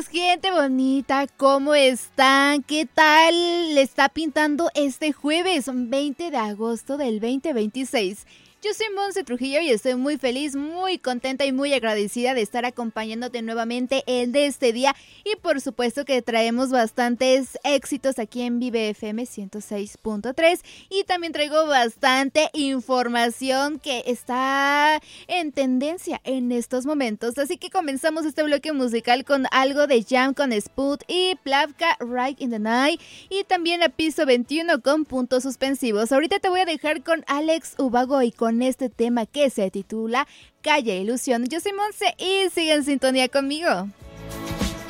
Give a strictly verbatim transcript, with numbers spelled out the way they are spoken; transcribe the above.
mis gente bonita, ¿cómo están? ¿Qué tal le está pintando este jueves veinte de agosto del veinte veintiséis? Yo soy Monse Trujillo y estoy muy feliz, muy contenta y muy agradecida de estar acompañándote nuevamente en de este día. Y por supuesto que traemos bastantes éxitos aquí en Vive F M ciento seis punto tres. Y también traigo bastante información que está en tendencia en estos momentos. Así que comenzamos este bloque musical con algo de Jam con Sput y Plavka Right in the Night. Y también a Piso veintiuno con Puntos Suspensivos. Ahorita te voy a dejar con Alex Ubago y con este tema que se titula Calle Ilusión. Yo soy Monse y sigue en sintonía conmigo.